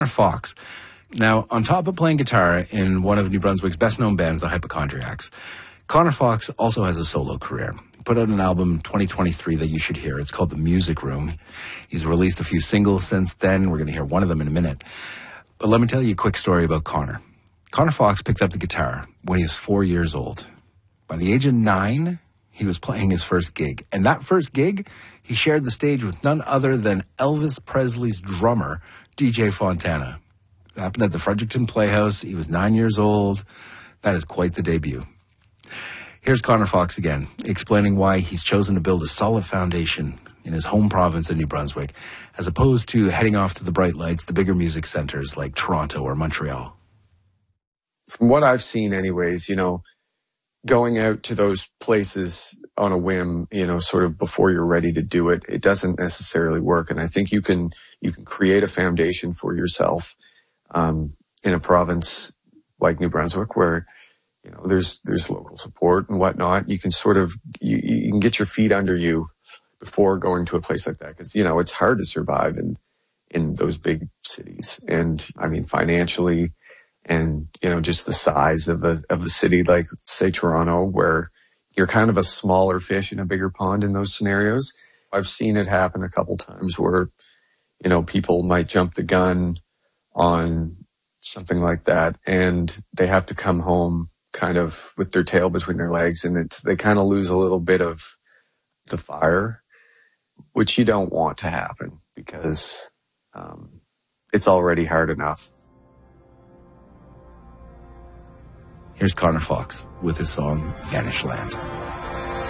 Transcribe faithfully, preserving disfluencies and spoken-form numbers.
Fox. Now, on top of playing guitar in one of New Brunswick's best-known bands, the Hypochondriacs, Connor Fox also has a solo career. He put out an album in twenty twenty-three that you should hear. It's called The Music Room. He's released a few singles since then. We're going to hear one of them in a minute. But let me tell you a quick story about Connor. Connor Fox picked up the guitar when he was four years old. By the age of nine, he was playing his first gig. And that first gig, he shared the stage with none other than Elvis Presley's drummer, D J Fontana. It happened at the Fredericton Playhouse. He was nine years old. That is quite the debut. Here's Connor Fox again, explaining why he's chosen to build a solid foundation in his home province of New Brunswick, as opposed to heading off to the bright lights, the bigger music centers like Toronto or Montreal. From what I've seen anyways, you know, going out to those places on a whim, you know, sort of before you're ready to do it, it doesn't necessarily work. And I think you can, you can create a foundation for yourself, um, in a province like New Brunswick where, you know, there's, there's local support and whatnot. You can sort of, you, you can get your feet under you before going to a place like that. Cause, you know, it's hard to survive in, in those big cities. And I mean, financially, and, you know, just the size of a, of a city like, say, Toronto, where you're kind of a smaller fish in a bigger pond in those scenarios. I've seen it happen a couple times where, you know, people might jump the gun on something like that and they have to come home kind of with their tail between their legs, and it's, they kind of lose a little bit of the fire, which you don't want to happen because um, it's already hard enough. Here's Connor Fox with his song, Vanish Land.